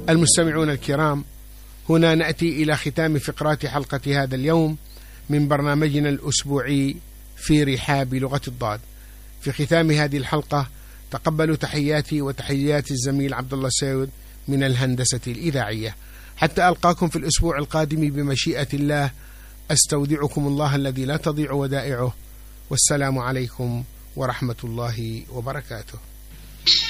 المستمعون الكرام، هنا نأتي إلى ختام فقرات حلقة هذا اليوم من برنامجنا الأسبوعي في رحاب لغة الضاد. في ختام هذه الحلقة تقبلوا تحياتي وتحيات الزميل عبد الله السيد من الهندسة الإذاعية. حتى ألقاكم في الأسبوع القادم بمشيئة الله، أستودعكم الله الذي لا تضيع ودائعه، والسلام عليكم ورحمة الله وبركاته.